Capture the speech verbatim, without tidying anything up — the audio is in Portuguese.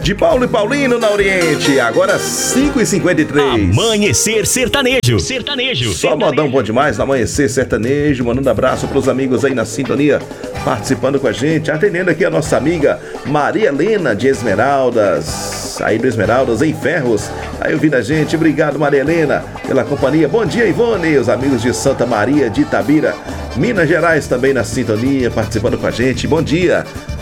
de Paulo e Paulino na Oriente. Agora cinco e cinquenta e três. Amanhecer Sertanejo. Sertanejo. Só modão bom demais no Amanhecer Sertanejo. Mandando abraço pros amigos aí na sintonia, participando com a gente. Atendendo aqui a nossa amiga Maria Helena de Esmeraldas. Aí do Esmeraldas em Ferros. Aí ouvindo a gente. Obrigado, Maria Helena, pela companhia. Bom dia, Ivone. Os amigos de Santa Maria de Itabira, Minas Gerais, também na sintonia, participando com a gente. Bom dia.